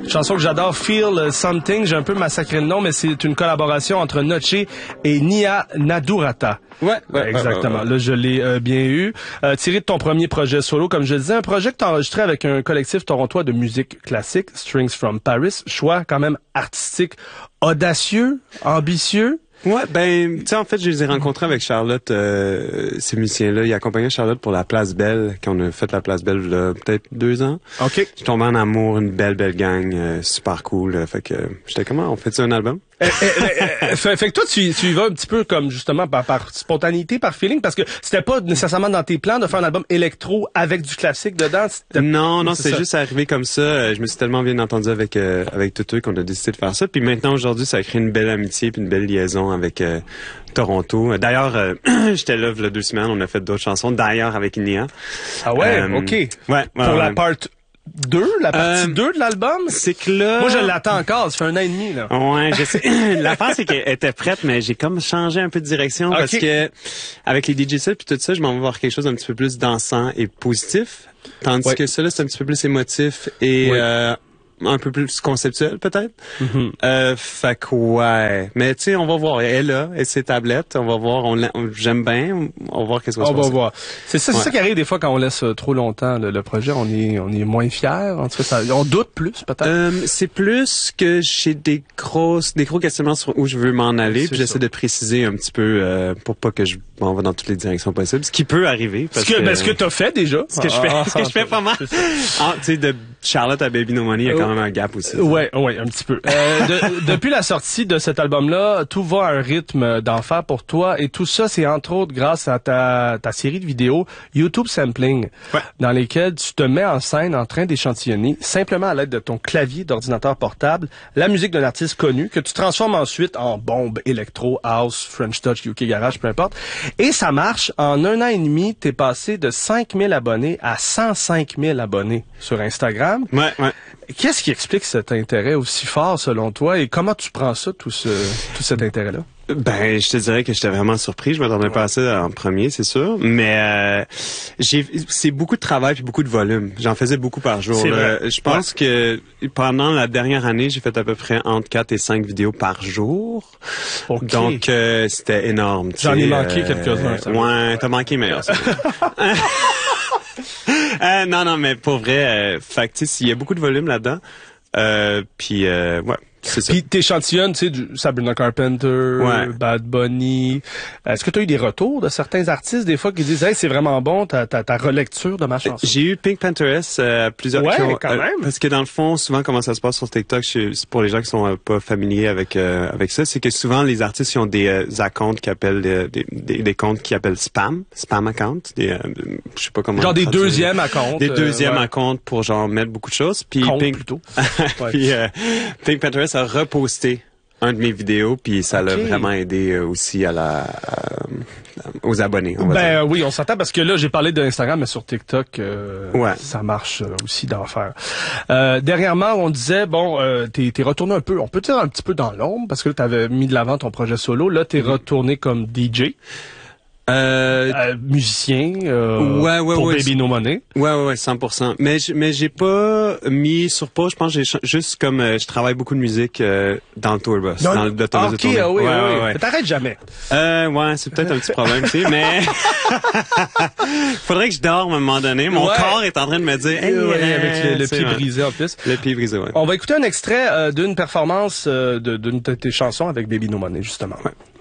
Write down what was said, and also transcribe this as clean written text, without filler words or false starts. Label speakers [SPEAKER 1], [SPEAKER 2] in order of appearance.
[SPEAKER 1] Chanson que j'adore, Feel Something. J'ai un peu massacré le nom, mais c'est une collaboration entre Noche et Nia Nadurata.
[SPEAKER 2] Ouais,
[SPEAKER 1] exactement. Là, je l'ai bien eu. Tiré de ton premier projet solo, comme je disais, un projet que tu as enregistré avec un collectif torontois de musique classique, Strings from Paris. Choix quand même artistique, audacieux, ambitieux.
[SPEAKER 2] Ouais, ben, tu sais, en fait, je les ai rencontrés avec Charlotte, ces musiciens-là. Ils accompagnaient Charlotte pour la Place Belle, quand on a fait la Place Belle, là, peut-être 2 ans.
[SPEAKER 1] OK.
[SPEAKER 2] Je suis tombé en amour, une belle gang, super cool. Fait que, j'étais comment, on fait-tu un album?
[SPEAKER 1] Fait que toi, tu y vas un petit peu comme, justement, par spontanéité, par feeling, parce que c'était pas nécessairement dans tes plans de faire un album électro avec du classique dedans.
[SPEAKER 2] Non, c'est juste arrivé comme ça. Je me suis tellement bien entendu avec Tutu qu'on a décidé de faire ça. Puis maintenant, aujourd'hui, ça a créé une belle amitié puis une belle liaison avec Toronto. D'ailleurs, j'étais là il y a 2 semaines, on a fait d'autres chansons, d'ailleurs avec Nia.
[SPEAKER 1] Ah ouais, OK.
[SPEAKER 2] Ouais.
[SPEAKER 1] Pour la part 2, la partie 2 de l'album?
[SPEAKER 2] C'est que là...
[SPEAKER 1] Moi, je l'attends encore. Ça fait 1 an et demi, là.
[SPEAKER 2] Ouais, je sais. L'affaire, c'est qu'elle était prête, mais j'ai comme changé un peu de direction parce que avec les DJ sets puis tout ça, je m'en vais voir quelque chose d'un petit peu plus dansant et positif. Tandis que ça, là, c'est un petit peu plus émotif et un peu plus conceptuel, peut-être. Fait que ouais. Mais tu sais, on va voir. Elle est là, et ses tablettes. On va voir. J'aime bien. On va voir qu'est-ce qu'on se passe.
[SPEAKER 1] On va voir. C'est ça qui arrive des fois quand on laisse trop longtemps le projet. On est moins fiers. En tout cas, on doute plus, peut-être.
[SPEAKER 2] C'est plus que j'ai des gros questionnements sur où je veux m'en aller. Puis j'essaie de préciser un petit peu pour pas que je m'en va dans toutes les directions possibles. Ce qui peut arriver. Parce
[SPEAKER 1] ce que t'as fait déjà.
[SPEAKER 2] Ce que je fais pas mal. Tu sais, de Charlotte à Baby No Money, il y a quand même un gap aussi.
[SPEAKER 1] Ouais, un petit peu. Depuis la sortie de cet album-là, tout va à un rythme d'enfer pour toi, et tout ça, c'est entre autres grâce à ta série de vidéos YouTube Sampling, dans lesquelles tu te mets en scène en train d'échantillonner, simplement à l'aide de ton clavier d'ordinateur portable, la musique d'un artiste connu, que tu transformes ensuite en bombe, électro, house, French Touch, UK Garage, peu importe. Et ça marche. En 1 an et demi, t'es passé de 5000 abonnés à 105 000 abonnés sur Instagram.
[SPEAKER 2] Ouais.
[SPEAKER 1] Qu'est-ce qui explique cet intérêt aussi fort selon toi, et comment tu prends ça, tout cet intérêt-là?
[SPEAKER 2] Ben, je te dirais que j'étais vraiment surpris. Je m'attendais pas à ça en premier, c'est sûr. Mais c'est beaucoup de travail puis beaucoup de volume. J'en faisais beaucoup par jour. Je pense que pendant la dernière année, j'ai fait à peu près entre 4 et 5 vidéos par jour.
[SPEAKER 1] Okay.
[SPEAKER 2] Donc, c'était énorme.
[SPEAKER 1] J'en ai manqué quelques-uns.
[SPEAKER 2] Ouais, t'as manqué meilleur. Non, mais pour vrai, fait que tu sais, il y a beaucoup de volume là-dedans. Puis c'est ça.
[SPEAKER 1] Puis t'échantillonnes, tu sais, du Sabrina Carpenter, Bad Bunny. Est-ce que tu as eu des retours de certains artistes des fois qui disent, hey, c'est vraiment bon ta relecture de ma chanson?
[SPEAKER 2] J'ai eu Pink Pantheress plusieurs
[SPEAKER 1] qui ont, quand même.
[SPEAKER 2] parce que dans le fond, souvent comment ça se passe sur TikTok, c'est pour les gens qui sont pas familiers avec ça, c'est que souvent les artistes ils ont des accounts qui appellent des comptes qui appellent spam account, je sais pas comment.
[SPEAKER 1] Genre des deuxièmes accounts.
[SPEAKER 2] Des deuxièmes accounts pour genre mettre beaucoup de choses. Puis
[SPEAKER 1] plutôt.
[SPEAKER 2] Puis Pink Pantheress a reposté un de mes vidéos, puis ça l'a vraiment aidé aussi aux abonnés.
[SPEAKER 1] Oui, on s'entend parce que là, j'ai parlé d'Instagram, mais sur TikTok, ça marche aussi d'enfer. Dernièrement, on disait, t'es retourné un peu, on peut dire un petit peu dans l'ombre, parce que là, t'avais mis de l'avant ton projet solo. Là, t'es retourné comme DJ. Musicien pour Baby No Money.
[SPEAKER 2] Ouais, 100%. Mais j'ai pas mis sur pause. Je pense que j'ai juste comme je travaille beaucoup de musique dans le tour bus, dans l'autobus de tournée.
[SPEAKER 1] Oui. Mais t'arrêtes jamais.
[SPEAKER 2] C'est peut-être un petit problème, tu sais, mais faudrait que je dorme à un moment donné. Mon corps est en train de me dire
[SPEAKER 1] avec le pied brisé en plus.
[SPEAKER 2] Le pied brisé, ouais.
[SPEAKER 1] On va écouter un extrait d'une performance d'une de tes chansons avec Baby No Money, justement.
[SPEAKER 2] Ouais.